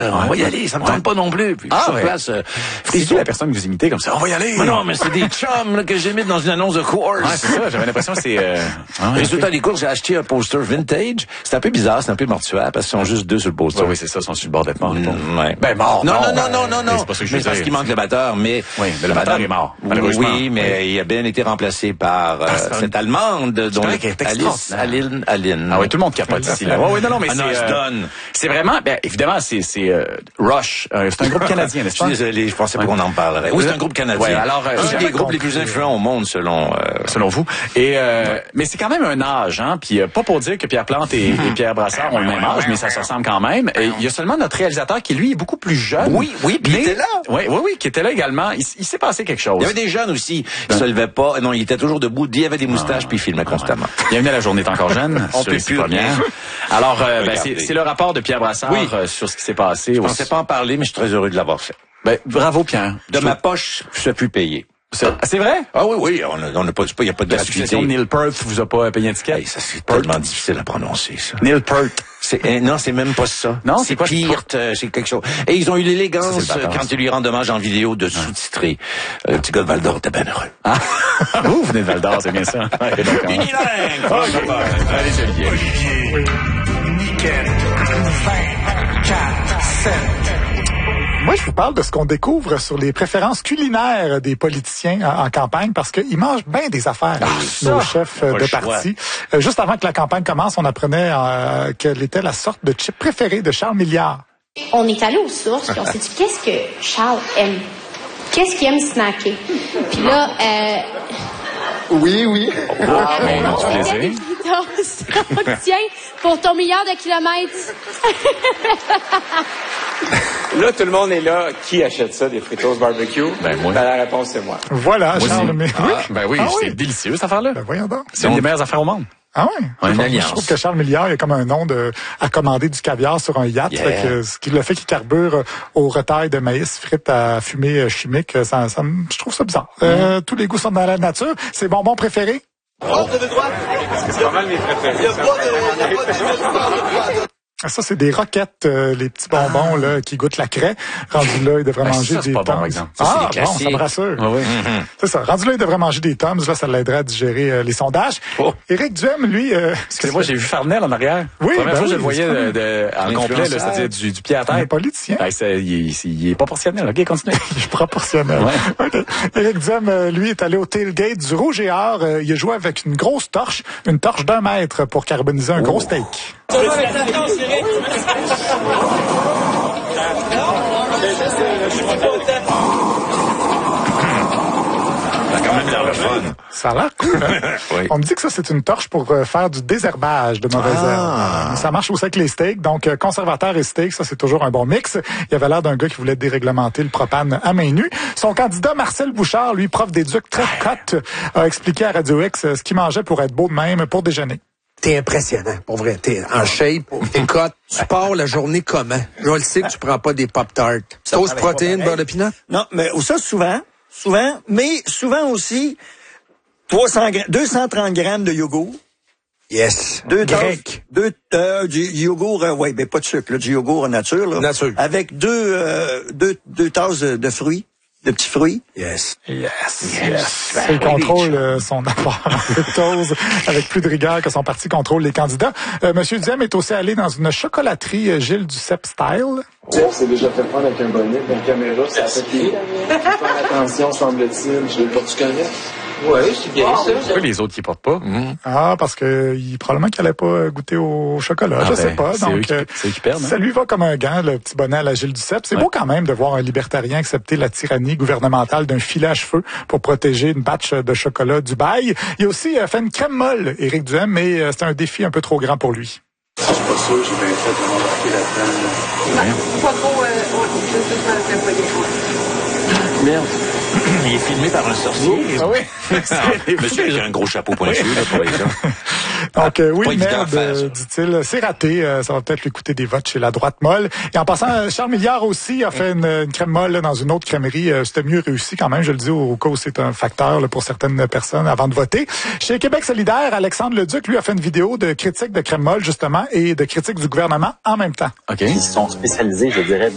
On va y aller, ça me tente pas non plus. Puis sur place, c'est qui la personne que vous imitez comme ça? On va y aller! Mais non, mais c'est des chums là, que j'imite dans une annonce de course. Ouais, c'est ça, j'avais l'impression que c'est... Et tout le temps des courses, j'ai acheté un poster vintage. C'est un peu bizarre, c'est un peu mortuaire, parce qu'ils sont juste deux sur le poster. Oui, c'est ça, ils sont sur le bord d'être morts. Ouais. Ben, mort! Non. C'est pas ça que je veux Mais parce dire. qu'il manque le batteur, mais... Oui, le batteur est mort, malheureusement. Oui, mais il a bien été remplacé par cette Allemande, dont Alice, Aline. Ah oui, tout le monde capote ici, là. Oui, non, mais c'est vraiment, évidemment, c'est Rush. C'est un groupe canadien, n'est-ce pas? Je suis désolé, je pensais pas qu'on en parlerait. Oui, c'est un groupe canadien. Ouais, alors, un des groupes les plus influents au monde, selon vous. Et, mais c'est quand même un âge, hein. Puis, pas pour dire que Pierre Plante et Pierre Brassard ont le même âge, mais ça se ressemble quand même. Et il y a seulement notre réalisateur qui, lui, est beaucoup plus jeune. Oui, puis il était là. Oui, qui était là également. Il s'est passé quelque chose. Il y avait des jeunes aussi qui se levaient pas. Non, il était toujours debout. Il avait des moustaches puis il filmait constamment. Bienvenue à La Journée est encore jeune. On peut plus rien. Alors, c'est le rapport de Pierre Brassard sur ce qui s'est passé. Je pensais pas en parler, mais je suis très heureux de l'avoir fait. Ben, bravo, Pierre. De ma poche, je suis plus payé. C'est vrai? Ah oui, on n'a pas, il y a pas de La succession de Neil Peart vous a pas payé un ticket? Hey, ça, c'est tellement difficile à prononcer, ça. Neil Peart. Non, c'est même pas ça. Non, c'est pire, c'est quelque chose. Et ils ont eu l'élégance, quand ils lui rendent hommage en vidéo, de sous-titrer. Le petit gars de Val-d'Or était bien heureux. Ah. Vous venez de Val-d'Or, c'est bien ça. Unilingue! Allez, Olivier. Nickel. 24, 7. Moi, je vous parle de ce qu'on découvre sur les préférences culinaires des politiciens en campagne parce qu'ils mangent bien des affaires, nos chefs de parti. Juste avant que la campagne commence, on apprenait quelle était la sorte de chip préférée de Charles Milliard. On est allé aux sources puis on s'est dit qu'est-ce que Charles aime? Qu'est-ce qu'il aime snacker? Puis là, Oui. Tiens, pour ton milliard de kilomètres. Là, tout le monde est là. Qui achète ça, des fritos barbecue? Ben, moi. Ben, la réponse, c'est moi. Voilà, Charles Milliard. C'est délicieux, cette affaire-là. Ben, voyons donc. C'est une des meilleures affaires au monde. Ah ouais? Une Je trouve que Charles Milliard, il a comme un nom à commander du caviar sur un yacht. Ce qui le fait qu'il carbure au retail de maïs frites à fumée chimique. Je trouve ça bizarre. Tous les goûts sont dans la nature. C'est bonbons préférés? C'est pas mal mes préférés. Ça, c'est des roquettes, les petits bonbons là qui goûtent la craie. Rendu là, il devrait manger des pas bon, Tums. par exemple. Ça, ça me rassure. Oui. C'est ça. Rendu là, il devrait manger des Tums. Là, ça l'aiderait à digérer les sondages. Éric Duhem, lui... Excusez-moi, j'ai vu Farnell en arrière. Oui, la première fois, je le voyais en complet, là, c'est-à-dire du pied à un tête. politicien. Il est proportionnel. OK, continue. Il est proportionnel. Ouais. Okay. Éric Duhem, lui, est allé au tailgate du Rouge et Or. Il a joué avec une grosse torche, une torche d'1 mètre pour carboniser un gros steak. Ça a l'air cool, hein? Oui. On me dit que ça, c'est une torche pour faire du désherbage de mauvaises herbes. Ça marche aussi avec les steaks. Donc, conservateur et steak, ça, c'est toujours un bon mix. Il avait l'air d'un gars qui voulait déréglementer le propane à main nue. Son candidat, Marcel Bouchard, lui, prof d'éduc très cote, a expliqué à Radio X ce qu'il mangeait pour être beau de même pour déjeuner. T'es impressionnant, pour vrai. T'es en shape, t'es cote. Tu pars la journée comment? Je le sais que tu prends pas des Pop-Tarts. Toast, protéines, beurre de pinot? Non, mais ça, souvent, mais souvent aussi, 230 grammes de yogourt. Yes. Grec. Du yogourt, ben pas de sucre, là, du yogourt nature, là. Nature. Avec deux tasses de fruits. De petits fruits. Yes. Il contrôle son apport en fructose avec plus de rigueur que son parti contrôle les candidats. Monsieur Duhem est aussi allé dans une chocolaterie Gilles Duceppe style. C'est déjà fait prendre avec un bonnet, une caméra, ça fait qu'il faut faire attention, semble-t-il. Je le porte du connais. Oui, c'est bien ça. Pourquoi les autres qui portent pas? Ah, parce que probablement qu'il allait pas goûter au chocolat, je sais pas. Donc, c'est eux qui perdent. Ça lui va comme un gant, le petit bonnet à la Gilles Duceppe. C'est beau quand même de voir un libertarien accepter la tyrannie gouvernementale d'un filet à cheveux pour protéger une batch de chocolat Dubaï. Il a aussi fait une crème molle, Éric Duhem, mais c'est un défi un peu trop grand pour lui. Je suis pas sûr, j'ai bien fait de m'embarquer là-dedans. Pas trop, je Merde. Il est filmé par un sorcier. Ah oui. Monsieur avec un gros chapeau pointu, là, pour les gens. Donc, oui, Pas évident à faire, merde, dit-il. C'est raté. Ça va peut-être lui coûter des votes chez la droite molle. Et en passant, Charles Milliard aussi a fait une crème molle là, dans une autre crèmerie. C'était mieux réussi quand même. Je le dis au cas où c'est un facteur là, pour certaines personnes avant de voter. Chez Québec solidaire, Alexandre Leduc, lui, a fait une vidéo de critique de crème molle, justement, et de critique du gouvernement en même temps. OK. Ils sont spécialisés, je dirais,